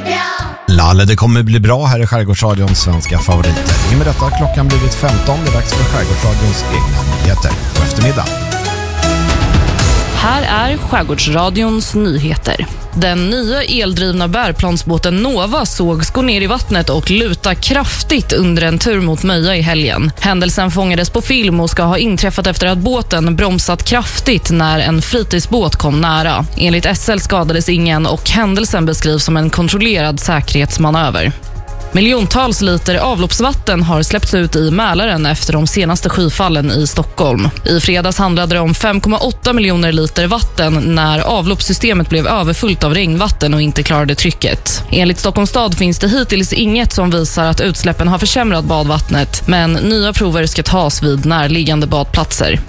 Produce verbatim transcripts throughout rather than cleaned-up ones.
Lalle, det kommer bli bra här i Skärgårdsradions svenska favoriter. I med detta har klockan blivit femton. Det är dags för Skärgårdsradions egna nyheter på eftermiddag. Här är Skärgårdsradions nyheter. Den nya eldrivna bärplansbåten Nova sågs gå ner i vattnet och luta kraftigt under en tur mot Möja i helgen. Händelsen fångades på film och ska ha inträffat efter att båten bromsat kraftigt när en fritidsbåt kom nära. Enligt S L skadades ingen och händelsen beskrivs som en kontrollerad säkerhetsmanöver. Miljontals liter avloppsvatten har släppts ut i Mälaren efter de senaste skyfallen i Stockholm. I fredags handlade det om fem komma åtta miljoner liter vatten när avloppssystemet blev överfullt av regnvatten och inte klarade trycket. Enligt Stockholms stad finns det hittills inget som visar att utsläppen har försämrat badvattnet, men nya prover ska tas vid närliggande badplatser.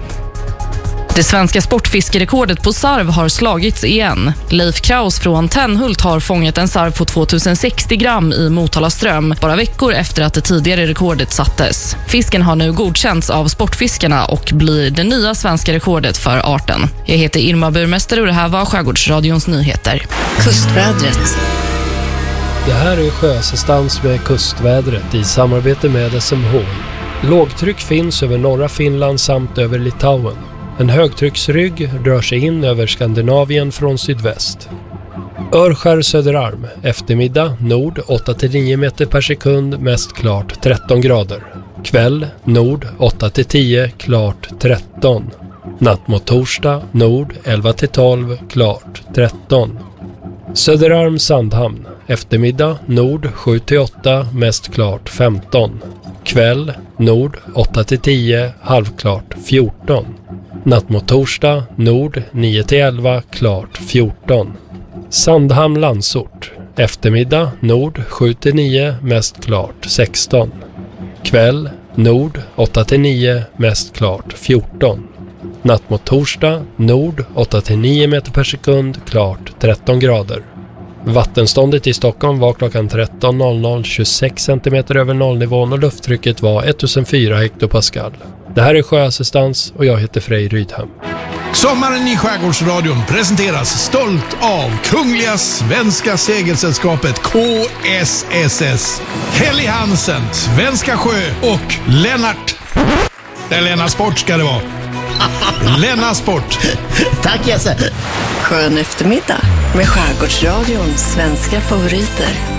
Det svenska sportfiskerekordet på sarv har slagits igen. Leif Kraus från Tenhult har fångat en sarv på tvåtusensextio gram i Motala ström bara veckor efter att det tidigare rekordet sattes. Fisken har nu godkänts av sportfiskarna och blir det nya svenska rekordet för arten. Jag heter Irma Burmäster och det här var Skärgårdsradions nyheter. Kustvädret. Det här är sjöassistans med kustvädret i samarbete med S M H. Lågtryck finns över norra Finland samt över Litauen. En högtrycksrygg rör sig in över Skandinavien från sydväst. Örskär Söderarm, eftermiddag, nord åtta till nio meter per sekund, mest klart tretton grader. Kväll, nord åtta till tio, klart tretton. Natt mot torsdag, nord elva till tolv, klart tretton. Söderarm Sandhamn, eftermiddag, nord sju till åtta, mest klart femton. Kväll, nord åtta till tio, halvklart fjorton. Natt mot torsdag, nord nio till elva, klart fjorton. Sandhamn Landsort, eftermiddag, nord sju till nio, mest klart sexton. Kväll, nord åtta till nio, mest klart fjorton. Natt mot torsdag, nord åtta till nio meter per sekund, klart tretton grader. Vattenståndet i Stockholm var klockan tretton tjugosex centimeter över nollnivån och lufttrycket var ettusenfyra hektopascal. Det här är Sjöassistans och jag heter Frej Rydhem. Sommaren i Skärgårdsradion presenteras stolt av Kungliga Svenska Segelsällskapet K S S S, Helly Hansen, Svenska Sjö och Lennart. Det är Lennart Sport ska det vara. Lennart Sport. Tack Jesse. Skön eftermiddag med Skärgårdsradions svenska favoriter.